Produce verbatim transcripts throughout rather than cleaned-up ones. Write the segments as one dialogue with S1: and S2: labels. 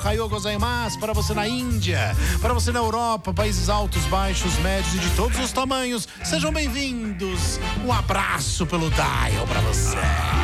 S1: ohayou gozaimasu para você na Índia, para você na Europa, países altos, baixos, médios e de todos os tamanhos. Sejam bem-vindos. Um abraço pelo dial para você.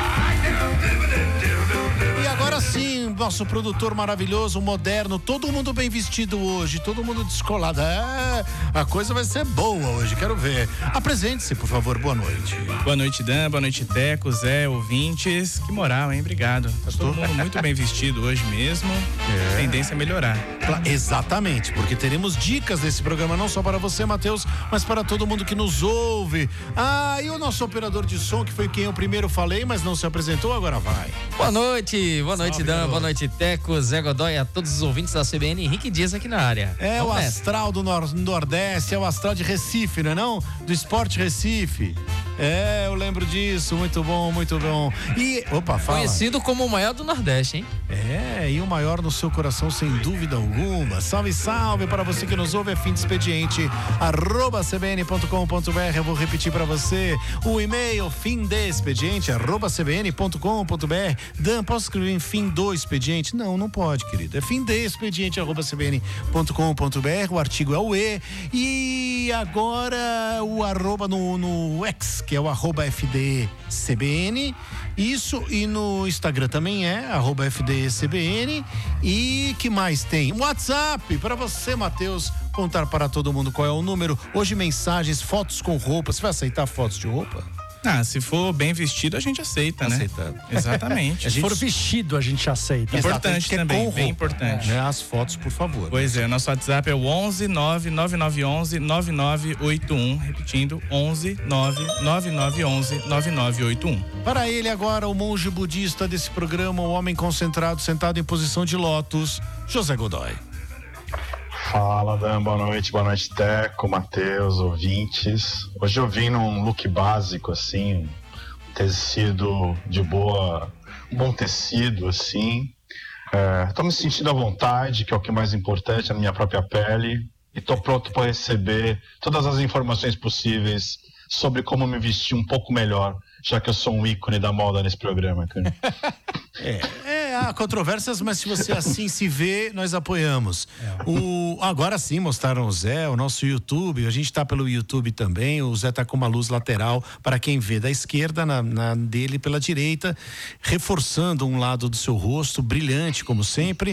S1: E agora sim, nosso produtor maravilhoso, moderno, todo mundo bem vestido hoje, todo mundo descolado. É, a coisa vai ser boa hoje, quero ver. Apresente-se, por favor, boa noite.
S2: Boa noite, Dan, boa noite, Teco, Zé, ouvintes. Que moral, hein? Obrigado. Tá todo mundo muito bem vestido hoje mesmo. É. Tendência a melhorar.
S1: Exatamente, porque teremos dicas desse programa, não só para você, Matheus, mas para todo mundo que nos ouve. Ah, e o nosso operador de som, que foi quem eu primeiro falei, mas não se apresentou, agora vai.
S3: Boa noite, boa noite, Dan, garoto. Boa noite, Teco, Zé Godoy, a todos os ouvintes da C B N, Henrique Dias aqui na área.
S1: É Vamos o nessa. Astral do Nor- Nordeste, é o astral de Recife, não é não? Do Esporte Recife. É, eu lembro disso, muito bom, muito bom. E, opa, fala.
S3: Conhecido como o maior do Nordeste, hein?
S1: É, e o maior no seu coração, sem dúvida alguma. Salve, salve para você que nos ouve, é fim de expediente, arroba c b n ponto com ponto b r. Eu vou repetir para você o e-mail, fim de expediente, arroba c b n ponto com ponto b r. Dan, posso escrever em fim do expediente? Não, não pode, querido. É fim de expediente, arroba c b n ponto com ponto b r. O artigo é o E. E agora o arroba no, no X, que é o arroba F D C B N. Isso, e no Instagram também é, arroba F D C B N. E que mais tem? WhatsApp, para você, Matheus, contar para todo mundo qual é o número. Hoje mensagens, fotos com roupa. Você vai aceitar fotos de roupa?
S2: Ah, se for bem vestido, a gente aceita, né?
S1: Aceita.
S2: Exatamente.
S4: Se for vestido, a gente aceita.
S2: Importante também, bem importante.
S1: É. As fotos, por favor.
S2: Pois é, nosso WhatsApp é o onze nove nove nove um um nove nove oito um, repetindo, onze nove nove nove um um nove nove oito um.
S1: Para ele agora, o monge budista desse programa, o homem concentrado, sentado em posição de lótus, José Godoy.
S5: Fala, Dan, boa noite, boa noite, Teco, Matheus, ouvintes. Hoje eu vim num look básico, assim, um tecido de boa, um bom tecido, assim. É, tô me sentindo à vontade, que é o que é mais importante, a minha própria pele, e tô pronto para receber todas as informações possíveis sobre como me vestir um pouco melhor, já que eu sou um ícone da moda nesse programa, cara.
S1: É, é, há controvérsias, mas se você assim se vê, nós apoiamos. O, agora sim, mostraram o Zé, o nosso YouTube, a gente tá pelo YouTube também, o Zé tá com uma luz lateral para quem vê da esquerda, na, na dele pela direita, reforçando um lado do seu rosto, brilhante como sempre,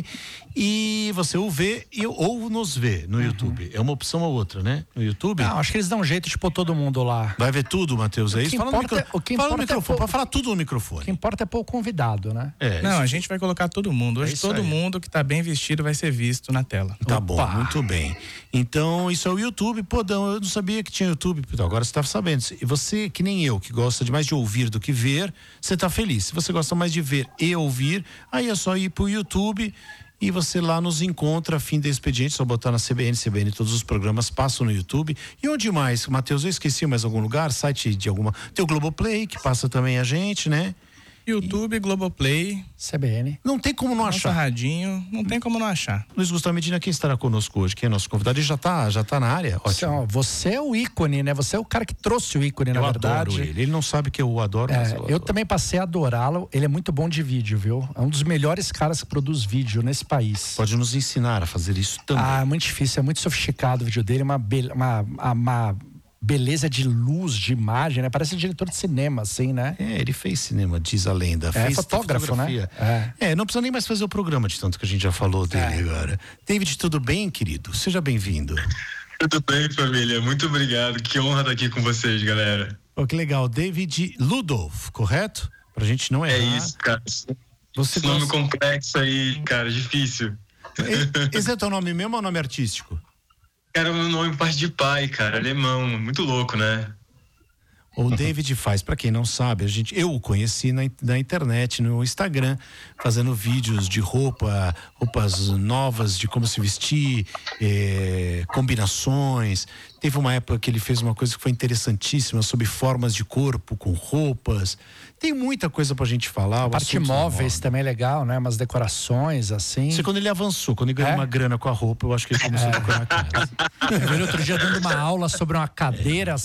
S1: e você o vê e, ou nos vê no uhum. YouTube. É uma opção ou outra, né? No YouTube.
S4: Não, acho que eles dão um jeito de pôr todo mundo lá.
S1: Vai ver tudo, Matheus, é isso? Fala no, micro...
S4: é, o que
S1: Fala no microfone,
S4: é pôr...
S1: pode falar tudo no microfone.
S4: O que importa é pôr o convidado, né?
S1: É,
S2: Não,
S1: isso...
S2: a gente vai colocar todo mundo. Hoje é todo aí. Mundo que tá bem vestido vai ser visto na tela.
S1: Tá
S4: Opa.
S1: bom, muito bem. Então, isso é o YouTube. Pô, eu não sabia que tinha YouTube. Então, agora você tá sabendo. E você, que nem eu, que gosta de mais de ouvir do que ver, você tá feliz. Se você gosta mais de ver e ouvir, aí é só ir pro YouTube e você lá nos encontra, fim de expediente, só botar na C B N, C B N, todos os programas passam no YouTube. E onde mais? Matheus, eu esqueci mais algum lugar? Site de alguma... Tem o Globoplay, que passa também a gente, né?
S2: YouTube, Globoplay,
S4: C B N.
S1: Não tem como não achar.
S2: Nossa radinho, não tem como não achar.
S1: Luiz Gustavo Medina, quem estará conosco hoje? Quem é nosso convidado? Ele já tá, já tá na área? Ótimo.
S4: Então, você é o ícone, né? Você é o cara que trouxe o ícone,
S1: eu
S4: na verdade.
S1: Eu adoro ele. Ele não sabe que eu o adoro,
S4: é,
S1: mas eu,
S4: eu
S1: adoro.
S4: também passei a adorá-lo. Ele é muito bom de vídeo, viu? É um dos melhores caras que produz vídeo nesse país.
S1: Pode nos ensinar a fazer isso também.
S4: Ah, é muito difícil, é muito sofisticado o vídeo dele, uma... Be- uma, uma beleza de luz, de imagem, né? Parece diretor de cinema, assim, né?
S1: É, ele fez cinema, diz a lenda.
S4: É
S1: fez
S4: fotógrafo, né?
S1: É. é, não precisa nem mais fazer o programa de tanto que a gente já falou dele é. agora. David, tudo bem, querido? Seja bem-vindo.
S6: Tudo bem, família. Muito obrigado. Que honra estar aqui com vocês, galera.
S1: Oh, que legal. David Ludolf, correto? Pra gente não errar.
S6: É isso, cara.
S1: Você
S6: Esse nome complexo aí, cara, difícil.
S1: Esse é teu nome mesmo ou nome artístico?
S6: Cara, o meu nome parte de pai, cara, alemão, muito louco, né?
S1: O David faz, para quem não sabe, a gente, eu o conheci na, na internet, no Instagram, fazendo vídeos de roupa, roupas novas, de como se vestir, é, combinações. Teve uma época que ele fez uma coisa que foi interessantíssima sobre formas de corpo com roupas. Tem muita coisa pra gente falar.
S4: A parte móveis também é legal, né? Umas decorações assim.
S1: Isso é quando ele avançou, quando ele ganhou é? uma grana com a roupa, eu acho que ele começou é. a decorar a casa.
S4: Eu vi outro dia dando uma aula sobre uma cadeira